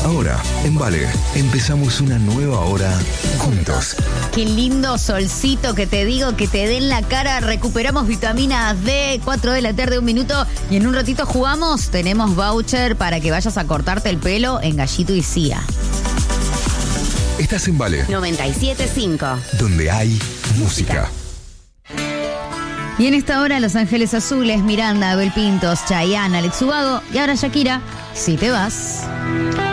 Ahora, en Vale, empezamos una nueva hora juntos. Qué lindo solcito que te digo, que te den la cara. Recuperamos vitamina D, 4 de la tarde, 1 minuto. Y en un ratito jugamos. Tenemos voucher para que vayas a cortarte el pelo en Gallito y Cía. Estás en Vale, 97.5. donde hay música. Y en esta hora, Los Ángeles Azules, Miranda, Abel Pintos, Chayanne, Alex Ubago y ahora Shakira, Si te vas.